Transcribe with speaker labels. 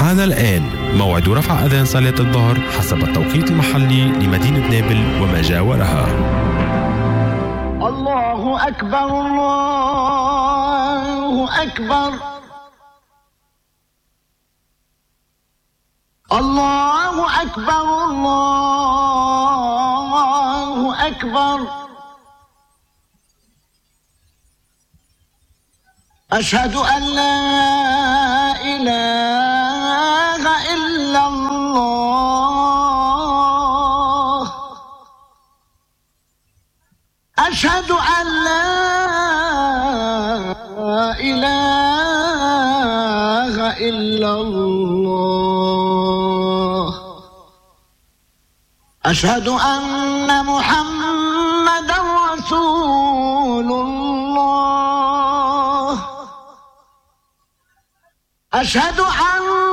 Speaker 1: معنا الآن موعد رفع أذان صلاة الظهر حسب التوقيت المحلي لمدينة نابل وما جاورها.
Speaker 2: الله أكبر الله أكبر الله أكبر الله أكبر. أشهد أن لا إله إلا الله. أشهد أن لا إله إلا الله. أشهد أن محمدا رسول الله. أشهد أن